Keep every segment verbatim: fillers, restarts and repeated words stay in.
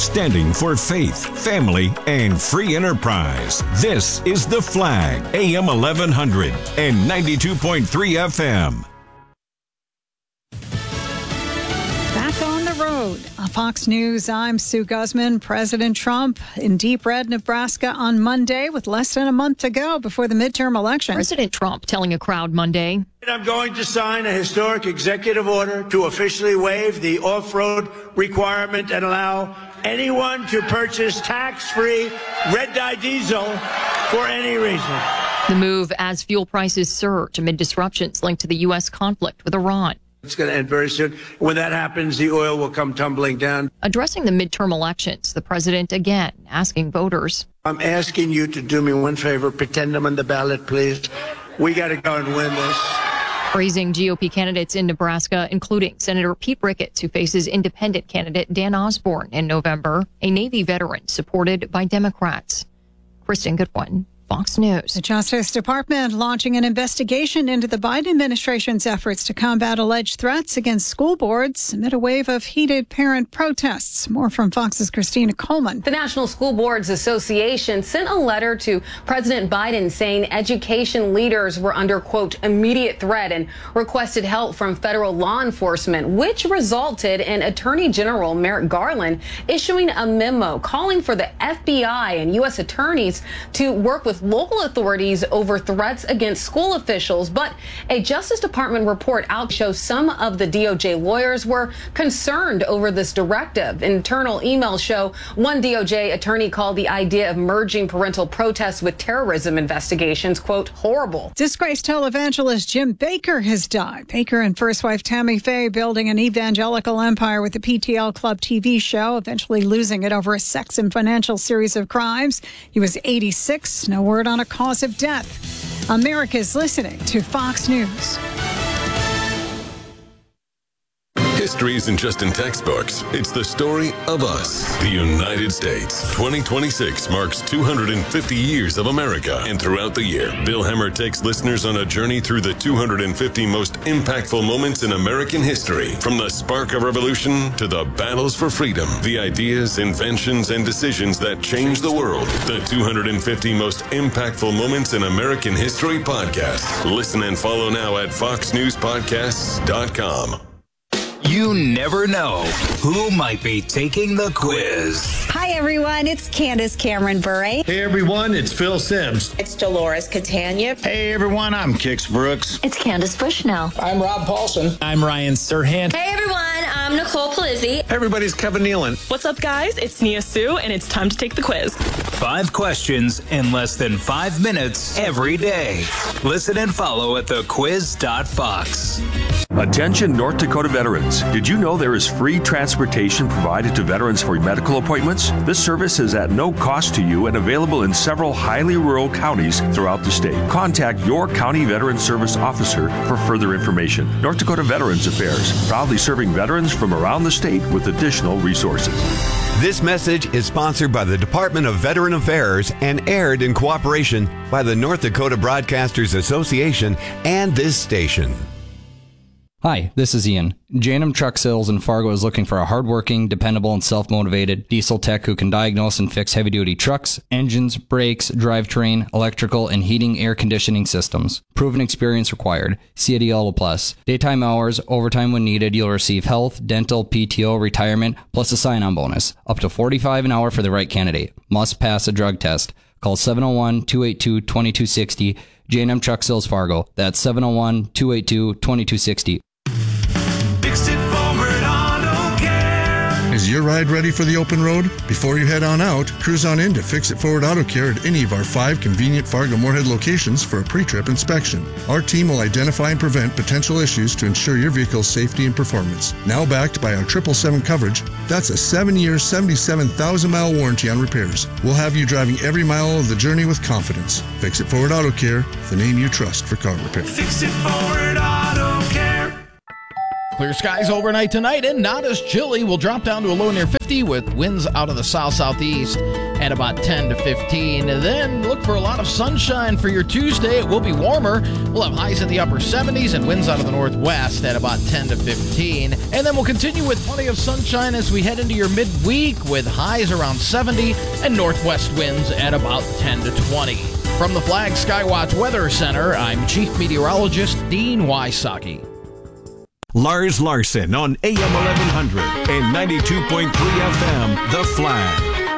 standing for faith, family, and free enterprise. This is The Flag, A M eleven hundred and ninety-two point three F M. Back on the road. On Fox News, I'm Sue Guzman. President Trump in deep red Nebraska on Monday with less than a month to go before the midterm election. President Trump telling a crowd Monday, I'm going to sign a historic executive order to officially waive the off-road requirement and allow anyone to purchase tax-free red dye diesel for any reason. The move as fuel prices surge amid disruptions linked to the U S conflict with Iran. It's going to end very soon. When that happens, the oil will come tumbling down. Addressing the midterm elections, the president again asking voters. I'm asking you to do me one favor. Pretend I'm on the ballot, please. We got to go and win this. Praising G O P candidates in Nebraska, including Senator Pete Ricketts, who faces independent candidate Dan Osborne in November, a Navy veteran supported by Democrats. Kristen Goodwin, Fox News. The Justice Department launching an investigation into the Biden administration's efforts to combat alleged threats against school boards amid a wave of heated parent protests. More from Fox's Christina Coleman. The National School Boards Association sent a letter to President Biden saying education leaders were under, quote, immediate threat and requested help from federal law enforcement, which resulted in Attorney General Merrick Garland issuing a memo calling for the F B I and U S attorneys to work with local authorities over threats against school officials. But a Justice Department report out shows some of the D O J lawyers were concerned over this directive. Internal emails show one D O J attorney called the idea of merging parental protests with terrorism investigations, quote, horrible. Disgraced televangelist Jim Bakker has died. Bakker and first wife Tammy Faye building an evangelical empire with the P T L Club T V show, eventually losing it over a sex and financial series of crimes. He was eighty-six. No word on a cause of death. America's listening to Fox News. History isn't just in textbooks. It's the story of us, the United States. twenty twenty-six marks two hundred fifty years of America. And throughout the year, Bill Hemmer takes listeners on a journey through the two hundred fifty most impactful moments in American history. From the spark of revolution to the battles for freedom, the ideas, inventions, and decisions that changed the world. The two hundred fifty most impactful moments in American history podcast. Listen and follow now at fox news podcasts dot com. You never know who might be taking the quiz. Hi, everyone. It's Candace Cameron Bure. Hey, everyone. It's Phil Sims. It's Dolores Catania. Hey, everyone. I'm Kix Brooks. It's Candace Bushnell. I'm Rob Paulson. I'm Ryan Serhant. Hey, everyone. I'm Nicole Palizzi. Hey, everybody's Kevin Nealon. What's up, guys? It's Nia Sue, and it's time to take the quiz. Five questions in less than five minutes every day. Listen and follow at the quiz dot fox. Attention North Dakota veterans. Did you know there is free transportation provided to veterans for medical appointments? This service is at no cost to you and available in several highly rural counties throughout the state. Contact your county veteran service officer for further information. North Dakota Veterans Affairs, proudly serving veterans from around the state with additional resources. This message is sponsored by the Department of Veteran Affairs and aired in cooperation by the North Dakota Broadcasters Association and this station. Hi, this is Ian. J and M Truck Sales in Fargo is looking for a hardworking, dependable, and self-motivated diesel tech who can diagnose and fix heavy-duty trucks, engines, brakes, drivetrain, electrical, and heating air conditioning systems. Proven experience required. C A D L plus. Daytime hours, overtime when needed. You'll receive health, dental, P T O, retirement, plus a sign-on bonus. Up to forty-five dollars an hour for the right candidate. Must pass a drug test. Call seven oh one, two eight two, two two six oh. J and M Truck Sales Fargo. That's seven oh one, two eight two, two two six oh. Is your ride ready for the open road? Before you head on out, cruise on in to Fix It Forward Auto Care at any of our five convenient Fargo-Moorhead locations for a pre-trip inspection. Our team will identify and prevent potential issues to ensure your vehicle's safety and performance. Now backed by our triple seven coverage, that's a seven-year, seventy-seven thousand mile warranty on repairs. We'll have you driving every mile of the journey with confidence. Fix It Forward Auto Care, the name you trust for car repair. Fix It Forward Auto Care. Clear skies overnight tonight and not as chilly. We'll drop down to a low near fifty with winds out of the south-southeast at about ten to fifteen. And then look for a lot of sunshine for your Tuesday. It will be warmer. We'll have highs in the upper seventies and winds out of the northwest at about ten to fifteen. And then we'll continue with plenty of sunshine as we head into your midweek with highs around seventy and northwest winds at about ten to twenty. From the Flag Skywatch Weather Center, I'm Chief Meteorologist Dean Wysocki. Lars Larson on A M eleven hundred and ninety-two point three F M, The Flag.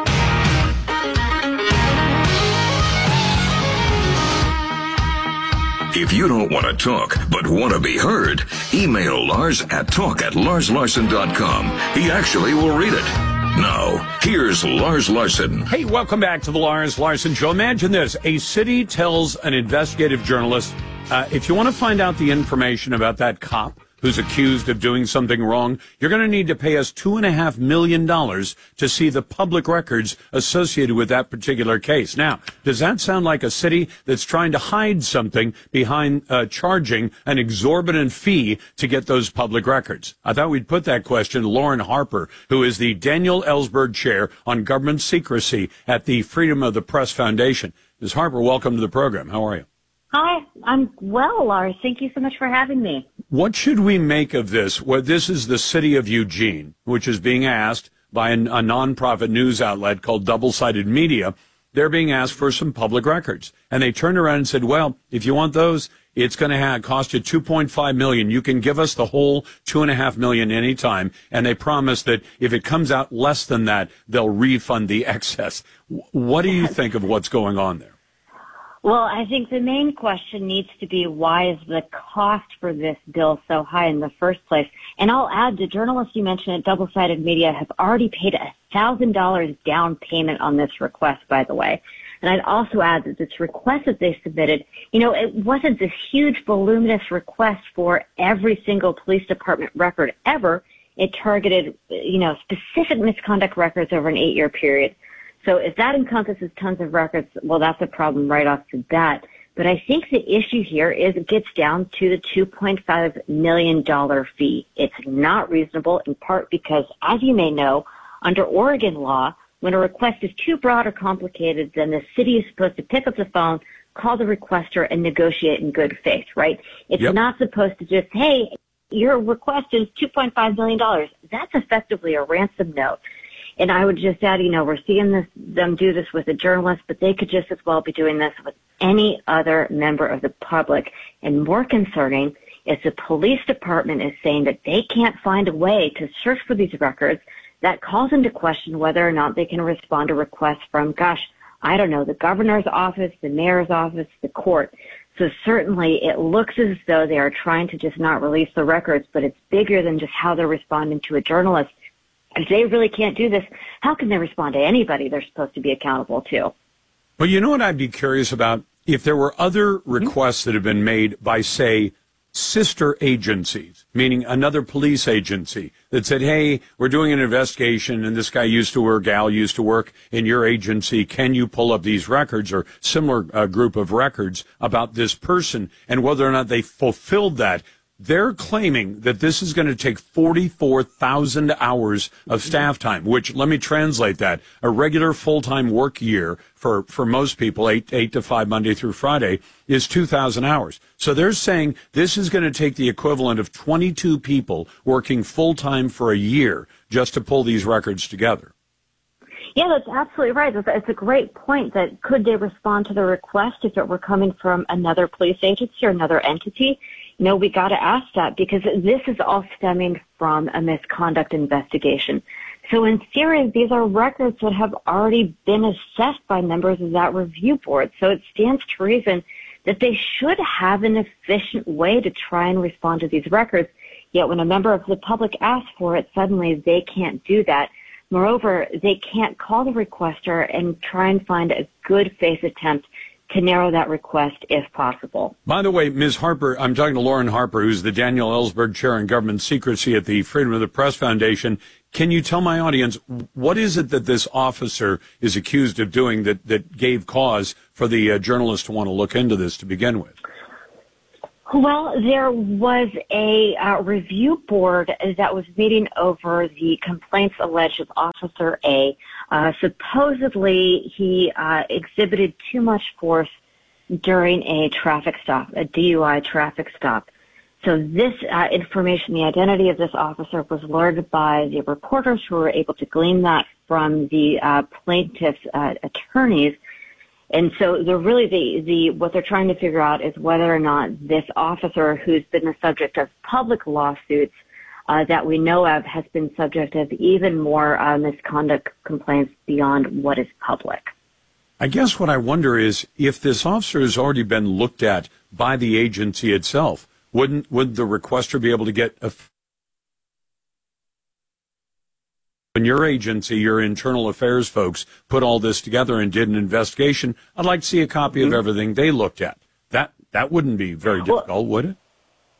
If you don't want to talk, but want to be heard, email Lars at talk at lars larson dot com. He actually will read it. Now, here's Lars Larson. Hey, welcome back to the Lars Larson Show. Imagine this. A city tells an investigative journalist, uh, if you want to find out the information about that cop who's accused of doing something wrong, you're going to need to pay us two and a half million dollars to see the public records associated with that particular case. Now, does that sound like a city that's trying to hide something behind uh, charging an exorbitant fee to get those public records? I thought we'd put that question to Lauren Harper, who is the Daniel Ellsberg Chair on Government Secrecy at the Freedom of the Press Foundation. Miz Harper, welcome to the program. How are you? Hi, I'm well, Lars. Thank you so much for having me. What should we make of this? Well, this is the city of Eugene, which is being asked by a, a nonprofit news outlet called Double-Sided Media. They're being asked for some public records. And they turned around and said, well, if you want those, it's going to have, cost you two point five million dollars. You can give us the whole two point five million dollars anytime. And they promise that if it comes out less than that, they'll refund the excess. What do you think of what's going on there? Well, I think the main question needs to be, why is the cost for this bill so high in the first place? And I'll add, the journalists you mentioned at Double-Sided Media have already paid a one thousand dollars down payment on this request, by the way. And I'd also add that this request that they submitted, you know, it wasn't this huge, voluminous request for every single police department record ever. It targeted, you know, specific misconduct records over an eight-year period. So if that encompasses tons of records, well, that's a problem right off the bat. But I think the issue here is it gets down to the two point five million dollars fee. It's not reasonable, in part because, as you may know, under Oregon law, when a request is too broad or complicated, then the city is supposed to pick up the phone, call the requester, and negotiate in good faith, right? It's yep. not supposed to just, hey, your request is two point five million dollars. That's effectively a ransom note. And I would just add, you know, we're seeing this, them do this with a journalist, but they could just as well be doing this with any other member of the public. And more concerning is the police department is saying that they can't find a way to search for these records. That calls into question whether or not they can respond to requests from, gosh, I don't know, the governor's office, the mayor's office, the court. So certainly it looks as though they are trying to just not release the records, but it's bigger than just how they're responding to a journalist. If they really can't do this, how can they respond to anybody they're supposed to be accountable to? Well, you know what I'd be curious about? If there were other requests that have been made by, say, sister agencies, meaning another police agency that said, hey, we're doing an investigation and this guy used to work, gal used to work in your agency. Can you pull up these records or similar uh, group of records about this person, and whether or not they fulfilled that? They're claiming that this is going to take forty-four thousand hours of staff time, which, let me translate that, a regular full-time work year for, for most people, eight, eight to five, Monday through Friday, is two thousand hours. So they're saying this is going to take the equivalent of twenty-two people working full-time for a year just to pull these records together. Yeah, that's absolutely right. It's a great point that could they respond to the request if it were coming from another police agency or another entity? You know, we got to ask that because this is all stemming from a misconduct investigation. So in theory, these are records that have already been assessed by members of that review board. So it stands to reason that they should have an efficient way to try and respond to these records. Yet when a member of the public asks for it, suddenly they can't do that. Moreover, they can't call the requester and try and find a good faith attempt to narrow that request if possible. By the way, Miz Harper, I'm talking to Lauren Harper, who's the Daniel Ellsberg Chair in Government Secrecy at the Freedom of the Press Foundation. Can you tell my audience, what is it that this officer is accused of doing that, that gave cause for the uh, journalist to want to look into this to begin with? Well, there was a uh, review board that was meeting over the complaints alleged of Officer A. Uh, supposedly, he uh, exhibited too much force during a traffic stop, a D U I traffic stop. So this uh, information, the identity of this officer, was learned by the reporters who were able to glean that from the uh, plaintiff's uh, attorneys. And so they're really the, the, what they're trying to figure out is whether or not this officer, who's been the subject of public lawsuits uh, that we know of, has been subject of even more uh, misconduct complaints beyond what is public. I guess what I wonder is if this officer has already been looked at by the agency itself, wouldn't would the requester be able to get a when your agency, your internal affairs folks, put all this together and did an investigation? I'd like to see a copy mm-hmm. of everything they looked at. That that wouldn't be very difficult, well, would it?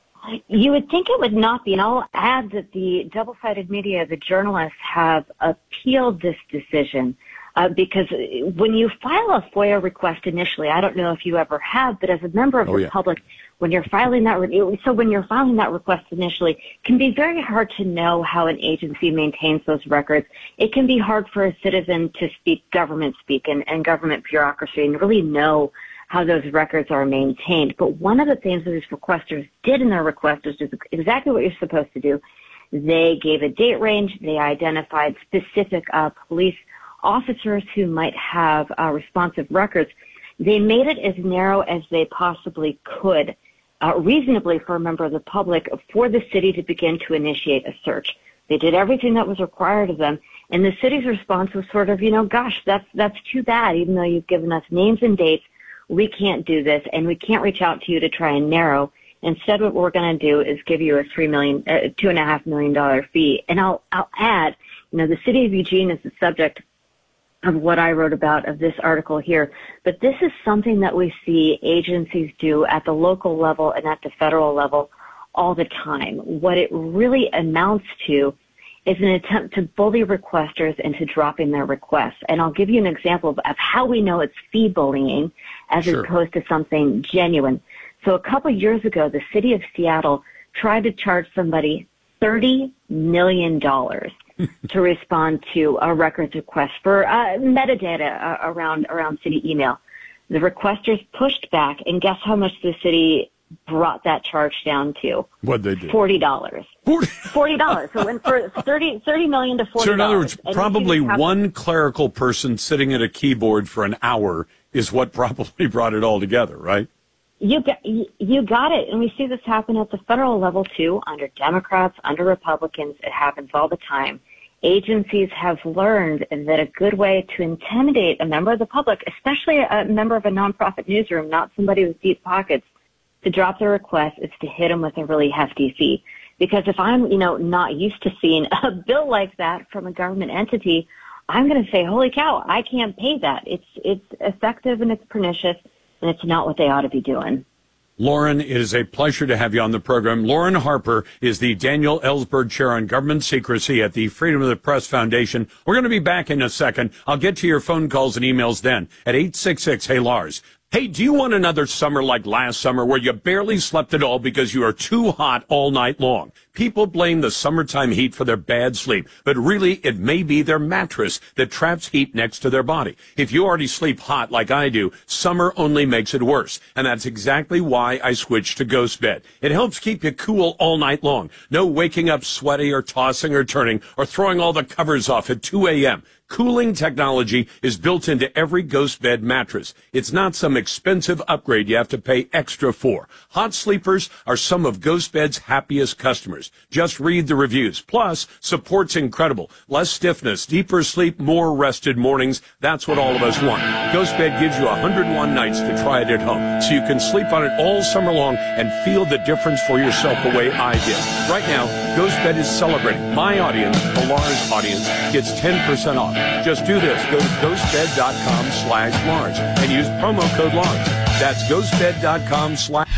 You would think it would not be, and I'll add that the double-sided media, the journalists, have appealed this decision. Uh, because when you file a FOIA request initially, I don't know if you ever have, but as a member of oh, the yeah. public, when you're filing that, re- so when you're filing that request initially, it can be very hard to know how an agency maintains those records. It can be hard for a citizen to speak government speak and, and government bureaucracy and really know how those records are maintained. But one of the things that these requesters did in their request is just exactly what you're supposed to do. They gave a date range. They identified specific uh, police officers who might have uh, responsive records. They made it as narrow as they possibly could, uh, reasonably for a member of the public, for the city to begin to initiate a search. They did everything that was required of them, and the city's response was sort of, you know, gosh, that's that's too bad. Even though you've given us names and dates, we can't do this, and we can't reach out to you to try and narrow. Instead, what we're going to do is give you a three million, uh, two and a half million dollar fee. And I'll I'll add, you know, the city of Eugene is the subject of what I wrote about of this article here. But this is something that we see agencies do at the local level and at the federal level all the time. What it really amounts to is an attempt to bully requesters into dropping their requests. And I'll give you an example of, of how we know it's fee bullying as sure. opposed to something genuine. So a couple of years ago, the city of Seattle tried to charge somebody thirty million dollars to respond to a records request for uh, metadata uh, around around city email. The requesters pushed back, and guess how much the city brought that charge down to? What'd they do? Forty dollars. Forty dollars. So it went for thirty thirty million to forty. So in other words, and probably one clerical person sitting at a keyboard for an hour is what probably brought it all together, right? You got, you got it. And we see this happen at the federal level, too, under Democrats, under Republicans. It happens all the time. Agencies have learned that a good way to intimidate a member of the public, especially a member of a nonprofit newsroom, not somebody with deep pockets, to drop their request is to hit them with a really hefty fee. Because if I'm, you know, not used to seeing a bill like that from a government entity, I'm going to say, holy cow, I can't pay that. It's, it's effective and it's pernicious. And it's not what they ought to be doing. Lauren, it is a pleasure to have you on the program. Lauren Harper is the Daniel Ellsberg Chair on Government Secrecy at the Freedom of the Press Foundation. We're going to be back in a second. I'll get to your phone calls and emails then at eight six six, hey, Lars. Hey, do you want another summer like last summer where you barely slept at all because you are too hot all night long? People blame the summertime heat for their bad sleep, but really it may be their mattress that traps heat next to their body. If you already sleep hot like I do, summer only makes it worse. And that's exactly why I switched to Ghost Bed. It helps keep you cool all night long. No waking up sweaty or tossing or turning or throwing all the covers off at two a.m. Cooling technology is built into every Ghost Bed mattress. It's not some expensive upgrade you have to pay extra for. Hot sleepers are some of Ghost Bed's happiest customers. Just read the reviews. Plus, support's incredible. Less stiffness, deeper sleep, more rested mornings. That's what all of us want. Ghost Bed gives you one hundred one nights to try it at home, so you can sleep on it all summer long and feel the difference for yourself the way I did. Right now, Ghost Bed is celebrating. My audience, the Lars audience, gets ten percent off. Just do this. Go to ghostbed.com slash Lars and use promo code Lars. That's ghostbed.com slash